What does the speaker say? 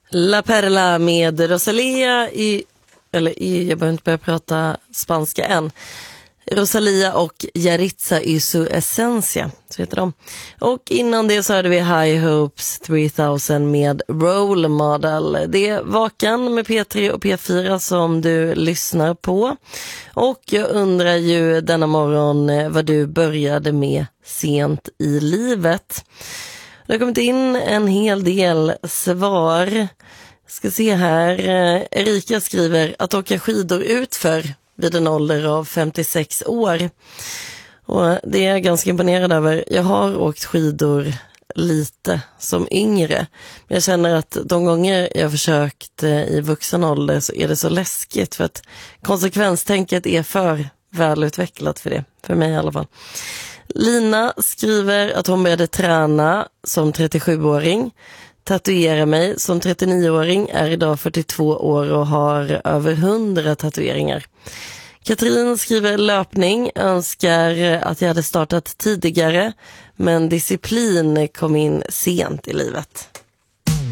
La Perla med Rosalía jag behöver inte börja prata spanska än. Rosalía och Yaritza y su esencia, så heter de. Och innan det så hade vi High Hopes 3000 med Role Model. Det är Vakan med P3 och P4 som du lyssnar på. Och jag undrar ju denna morgon vad du började med sent i livet. Det har kommit in en hel del svar. Ska se här. Erika skriver att åka skidor utför vid en ålder av 56 år. Och det är jag ganska imponerad över. Jag har åkt skidor lite som yngre. Men jag känner att de gånger jag försökt i vuxen ålder så är det så läskigt. För att konsekvenstänket är för välutvecklat för det. För mig i alla fall. Lina skriver att hon började träna som 37-åring. Tatuera mig som 39-åring, är idag 42 år och har över 100 tatueringar. Katrin skriver löpning, önskar att jag hade startat tidigare, men disciplin kom in sent i livet.